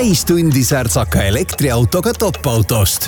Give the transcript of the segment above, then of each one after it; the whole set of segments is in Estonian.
täistundi särtsaka elektriautoga top-autost.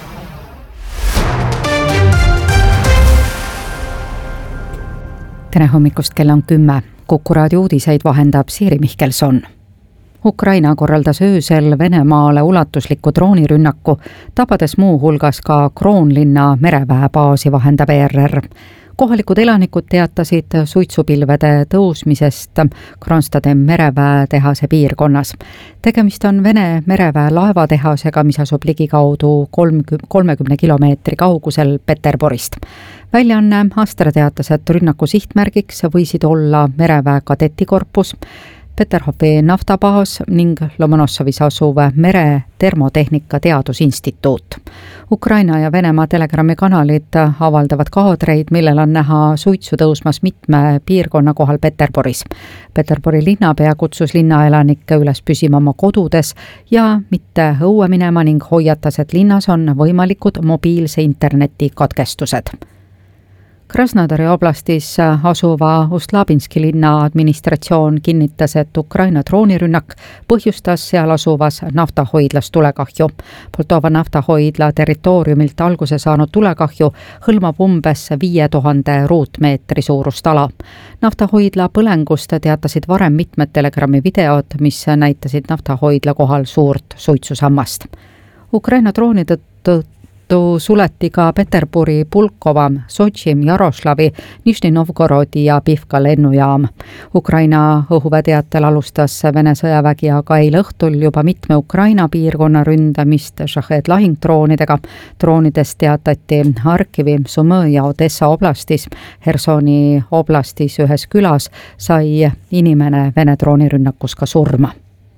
Tere hommikust, kell on 10. Kuku raadio uudiseid vahendab Siiri Mihkelson. Ukraina korraldas öösel Venemaale ulatusliku droonirünnaku, tabades muu hulgas ka Kroonlinna mereväebaasi, vahendab ERR. Kohalikud elanikud teatasid suitsupilvede tõusmisest Kronstade mereväetehase piirkonnas. Tegemist on Vene mereväe laevatehasega, mis asub ligikaudu 30 kilomeetri kaugusel Peterburist. Väljaanne Astra teatas, et rünnaku sihtmärgiks võisid olla mereväe kadetikorpus, Peterhofi naftabaas ning Lomonossovis asuv mere termotehnika teadusinstituut. Ukraina ja Venemaa Telegrami kanalid avaldavad kaadreid, millel on näha suitsu tõusmas mitme piirkonna kohal Peterburis. Peterburi linnapea kutsus linnaelanikke üles püsima oma kodudes ja mitte õue minema ning hoiatas, et linnas on võimalikud mobiilse interneti katkestused. Krasnodari oblastis asuva Ustlabinski linna administratsioon kinnitas, et Ukraina droonirünnak põhjustas seal asuvas naftahoidlas tulekahju. Poltova naftahoidla territooriumilt alguse saanud tulekahju hõlmab umbes 5000 ruutmeetri suurust ala. Naftahoidla põlengust teatasid varem mitmed Telegrami videod, mis näitasid naftahoidla kohal suurt suitsusammast. Ukraina drooni tõttu suleti ka Peterburi, Pulkova, Sotši, Jaroslavi, Nižni Novgorodi ja Pivka lennujaam. Ukraina õhuväeteatel alustas Vene sõjavägi aga eile õhtul juba mitme Ukraina piirkonna ründamist Shahed lahingdroonidega. Droonidest teatati Harkivi, Sumõ ja Odessa oblastis. Hersoni oblastis ühes külas sai inimene Vene droonirünnakus ka surma.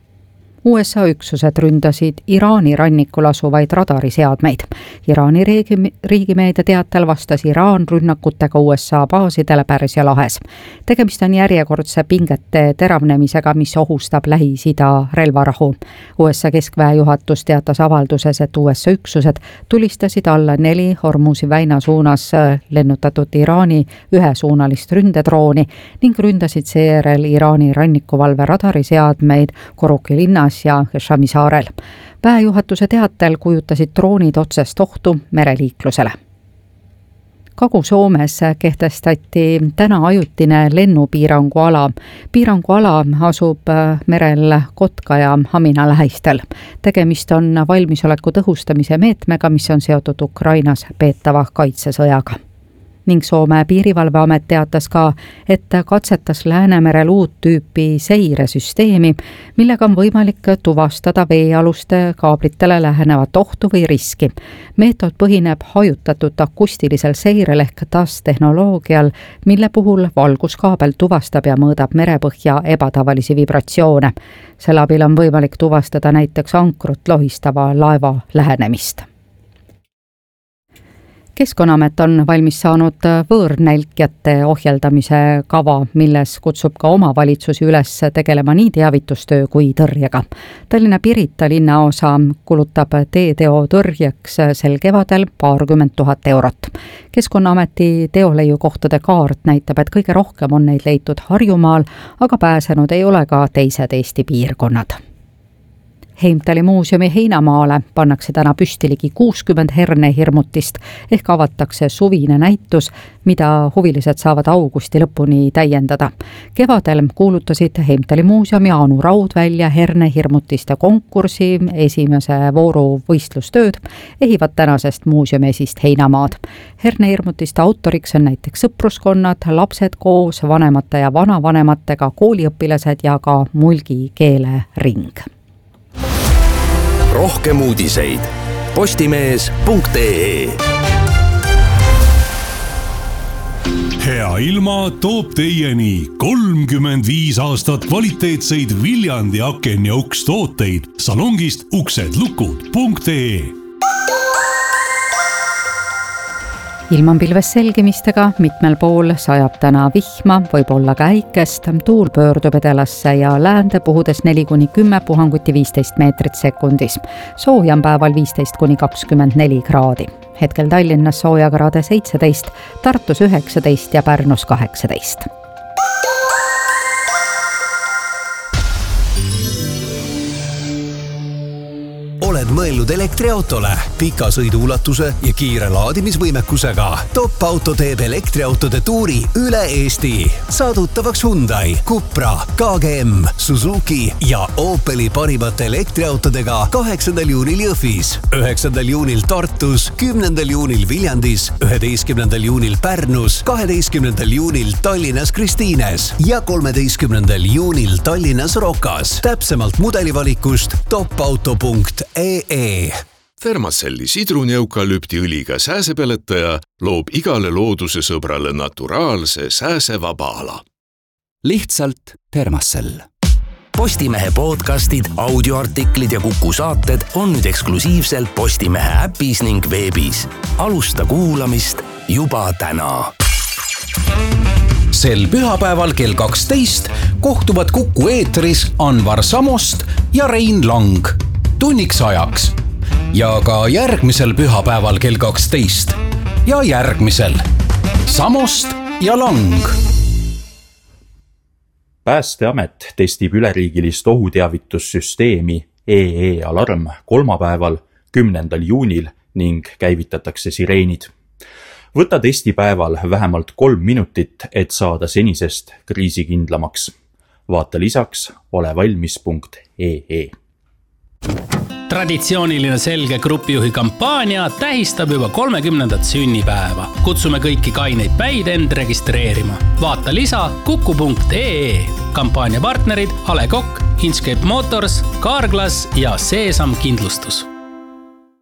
USA üksused ründasid Iraani rannikul asuvaid radariseadmeid. Iraani riigimeedia teatel vastas Iraan rünnakutega USA baasidele Pärsia lahes. Tegemist on järjekordse pingete teravnemisega, mis ohustab Lähis-Ida relvarahu. USA keskväe juhatus teatas avalduses, et USA üksused tulistasid alla 4 Hormuzi väina suunas lennutatud Iraani ühesuunalist ründedrooni ning ründasid seejärel Iraani rannikuvalve radariseadmeid Koruki linnas ja Heshami saarel. Väejuhatuse teatel kujutasid droonid otsest ohtu mereliiklusele. Kagu-Soomes kehtestati täna ajutine lennupiiranguala. Piiranguala asub merel Kotka ja Hamina lähistel. Tegemist on valmisoleku tõhustamise meetmega, mis on seotud Ukrainas peetava kaitsesõjaga. Ning Soome piirivalveamet teatas ka, et katsetas Läänemerel uut tüüpi seiresüsteemi, millega on võimalik tuvastada veealuste kaablitele lähenevat ohtu või riski. Meetod põhineb hajutatud akustilisel seirel ehk TAS-tehnoloogial, mille puhul valguskaabel tuvastab ja mõõdab merepõhja ebatavalisi vibratsioone. Selle abil on võimalik tuvastada näiteks ankrut lohistava laeva lähenemist. Keskkonnaamet on valmis saanud võõrnälkjate ohjeldamise kava, milles kutsub ka omavalitsusi üles tegelema nii teavitustöö kui tõrjega. Tallinna Pirita linnaosa kulutab teeteo tõrjeks sel kevadel 20 000 eurot. Keskkonnaameti teoleiukohtade kaart näitab, et kõige rohkem on neid leitud Harjumaal, aga pääsenud ei ole ka teised Eesti piirkonnad. Heimtali muuseumi heinamaale pannakse täna püsti ligi 60 hernehirmutist ehk avatakse suvine näitus, mida huvilised saavad augusti lõpuni täiendada. Kevadel kuulutasid Heimtali muuseum ja Anu Raud välja hernehirmutiste konkursi esimese vooru võistlustööd, ehivad tänasest muuseumi esist heinamaad. Hernehirmutiste autoriks on näiteks sõpruskonnad, lapsed koos vanemate ja vanavanematega, kooliõpilased ja ka mulgi keelering. Rohkem uudiseid postimees.ee. Hea ilma toob teieni 35 aastat kvaliteetseid Viljandi aken ja uks tooteid salongist uksedlukud.ee. Ilm on pilves selgimistega, mitmel pool sajab täna vihma, võib olla ka äikest, tuul pöördub edelasse ja läände puhudes 4-10 puhanguti 15 meetrit sekundis. Sooja on päeval 15-24 kraadi. Hetkel Tallinnas soojakraade 17, Tartus 19 ja Pärnus 18. oled mõelnud elektriautole, pika sõiduulatuse ja kiire laadimisvõimekusega. Top Auto teeb elektriautode tuuri üle Eesti. Saad tuttavaks Hyundai, Cupra, KGM, Suzuki ja Opeli parimate elektriautodega 8. juunil Jõhvis, 9. juunil Tartus, 10. juunil Viljandis, 11. juunil Pärnus, 12. juunil Tallinnas Kristiines ja 13. juunil Tallinnas Rokas. Täpsemalt mudelivalikust topauto.ee. Thermacelli sidruneukalüptiõliga sääsepeletaja loob igale looduse sõbrale naturaalse sääsevaba ala. Lihtsalt Thermacell. Postimehe podcastid, audioartiklid ja Kuku saated on nüüd eksklusiivselt Postimehe äpis ning veebis. Alusta kuulamist juba täna. Sel pühapäeval kell 12 kohtuvad Kuku eetris Anvar Samost ja Rein Lang tunniks ajaks. Ja ka järgmisel pühapäeval kell 12 ja järgmisel Samost ja Lang. Päästeamet testib üleriigilist ohuteavitussüsteemi EE-alarm kolmapäeval 10. juunil ning käivitatakse sireenid. Võta testipäeval vähemalt 3 minutit, et saada senisest kriisikindlamaks. Vaata lisaks olevalmis.ee. Traditsiooniline Selge grupijuhi kampaania tähistab juba 30. sünnipäeva. Kutsume kõiki kaineid päid end registreerima. Vaata lisa kuku.ee. Kampaania partnerid Ale Kokk, Inchcape Motors, Carglass ja Seesam Kindlustus.